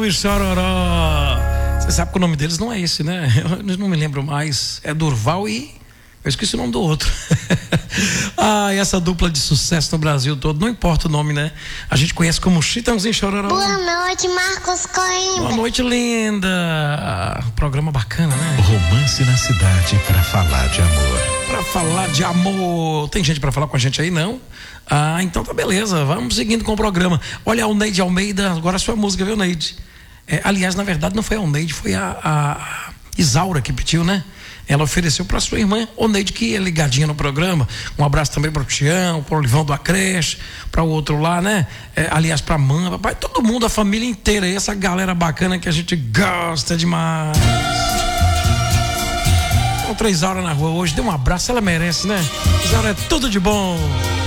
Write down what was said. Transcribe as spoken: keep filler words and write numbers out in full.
Chitão e Chororó. Você sabe que o nome deles não é esse, né? Eu não me lembro mais. É Durval e... eu esqueci o nome do outro. Ah, essa dupla de sucesso no Brasil todo, não importa o nome, né? A gente conhece como Chitãozinho e Chororó. Boa noite, Marcos Coimbra. Boa noite, linda. Programa bacana, né? Romance na cidade para falar de amor. Pra falar de amor. Tem gente pra falar com a gente aí, não? Ah, então tá beleza. Vamos seguindo com o programa. Olha, o Neide Almeida, agora a sua música, viu, Neide? É, aliás, na verdade, não foi a Neide, foi a, a Isaura que pediu, né? Ela ofereceu para sua irmã Oneide, que é ligadinha no programa. Um abraço também para o Tião, para o Olivão do Acreche, para o outro lá, né? É, aliás, para a mãe, papai, todo mundo, a família inteira, e essa galera bacana que a gente gosta demais. Com três horas na rua hoje, dê um abraço, ela merece, né? Isaura é tudo de bom.